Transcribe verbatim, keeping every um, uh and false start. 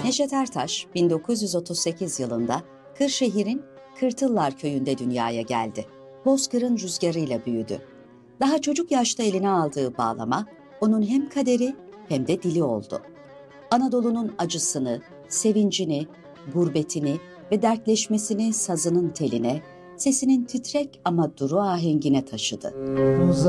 Neşet Ertaş bin dokuz yüz otuz sekiz yılında Kırşehir'in Kırtıllar köyünde dünyaya geldi. Bozkır'ın rüzgarıyla büyüdü. Daha çocuk yaşta eline aldığı bağlama onun hem kaderi hem de dili oldu. Anadolu'nun acısını, sevincini, gurbetini ve dertleşmesini sazının teline, sesinin titrek ama duru ahengine taşıdı.